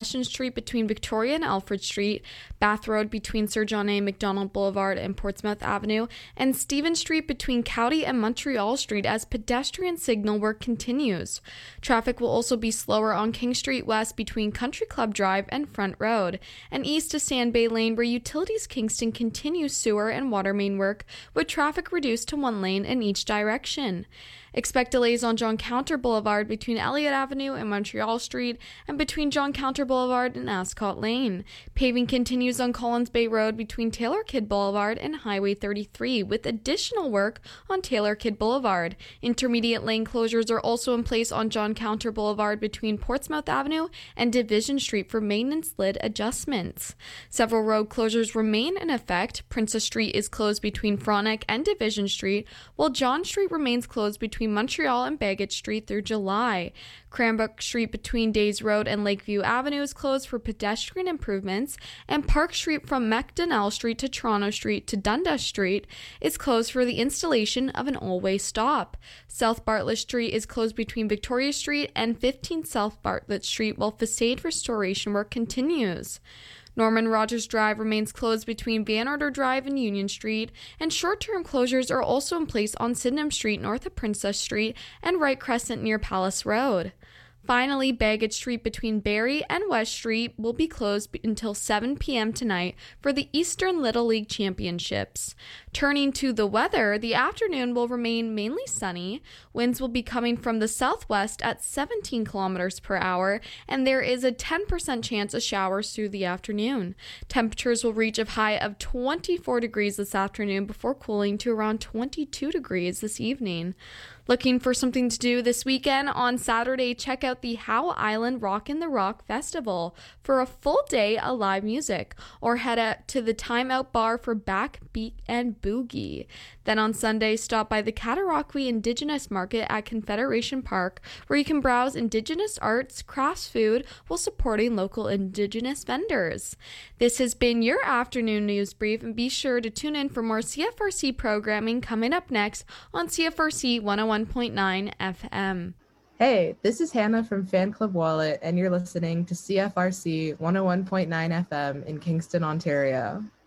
Congestion Street between Victoria and Alfred Street, Bath Road between Sir John A. Macdonald Boulevard and Portsmouth Avenue, and Stephen Street between Cowdy and Montreal Street as pedestrian signal work continues. Traffic will also be slower on King Street West between Country Club Drive and Front Road, and east to Sand Bay Lane where Utilities Kingston continues sewer and water main work with traffic reduced to one lane in each direction. Expect delays on John Counter Boulevard between Elliott Avenue and Montreal Street and between John Counter Boulevard and Ascot Lane. Paving continues on Collins Bay Road between Taylor Kidd Boulevard and Highway 33 with additional work on Taylor Kidd Boulevard. Intermediate lane closures are also in place on John Counter Boulevard between Portsmouth Avenue and Division Street for maintenance lid adjustments. Several road closures remain in effect. Princess Street is closed between Frontenac and Division Street, while John Street remains closed between Montreal and Baggett Street through July. Cranbrook Street between Days Road and Lakeview Avenue is closed for pedestrian improvements, and Park Street from Macdonell Street to Toronto Street to Dundas Street is closed for the installation of an all-way stop. South Bartlett Street is closed between Victoria Street and 15 South Bartlett Street while facade restoration work continues. Norman Rogers Drive remains closed between Van Order Drive and Union Street, and short-term closures are also in place on Sydenham Street north of Princess Street and Wright Crescent near Palace Road. Finally, Baggett Street between Barrie and West Street will be closed until 7 p.m. tonight for the Eastern Little League Championships. Turning to the weather, the afternoon will remain mainly sunny. Winds will be coming from the southwest at 17 kilometers per hour, and there is a 10% chance of showers through the afternoon. Temperatures will reach a high of 24 degrees this afternoon before cooling to around 22 degrees this evening. Looking for something to do this weekend? On Saturday, check out the Howe Island Rock in the Rock Festival for a full day of live music, or head out to the Time Out Bar for Backbeat and Boogie. Then on Sunday, stop by the Cataraqui Indigenous Market at Confederation Park, where you can browse Indigenous arts, crafts, food, while supporting local Indigenous vendors. This has been your afternoon news brief, and be sure to tune in for more CFRC programming coming up next on CFRC 101.9 FM. Hey, this is Hannah from Fan Club Wallet, and you're listening to CFRC 101.9 FM in Kingston, Ontario.